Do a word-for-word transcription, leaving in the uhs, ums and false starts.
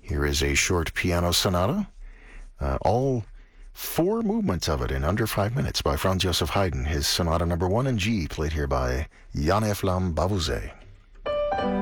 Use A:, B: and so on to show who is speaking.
A: Here is a short piano sonata, uh, all four movements of it in under five minutes by Franz Joseph Haydn. His sonata number one in G, played here by Yann Eflam Bavuzet.